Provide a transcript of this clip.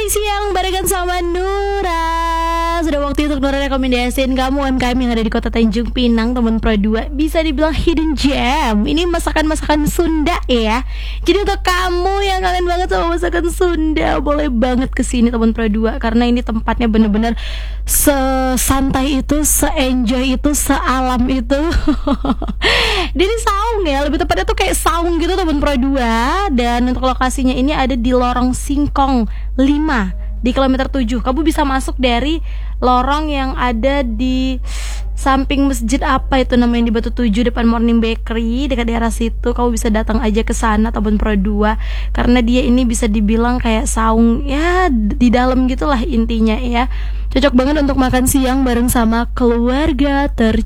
siang barengan sama Nura. Sudah waktu untuk Nura rekomendasiin kamu UMKM yang ada di kota Tanjung Pinang, teman Pro 2. Bisa dibilang hidden gem. Ini masakan-masakan Sunda ya. Jadi untuk kamu yang kangen banget sama masakan Sunda, boleh banget kesini teman Pro 2. Karena ini tempatnya bener-bener sesantai itu, se-enjoy itu, sealam itu. Jadi saung ya, lebih tepatnya tuh kayak saung gitu teman Pro 2. Dan untuk lokasinya ini ada di Lorong Singkong 5 di kilometer 7. Kamu bisa masuk dari lorong yang ada di samping masjid apa itu namanya, di Batu 7 depan Morning Bakery, dekat daerah situ. Kamu bisa datang aja ke sana teman Pro 2 karena dia ini bisa dibilang kayak saung ya, di dalam gitulah intinya ya. Cocok banget untuk makan siang bareng sama keluarga tercinta.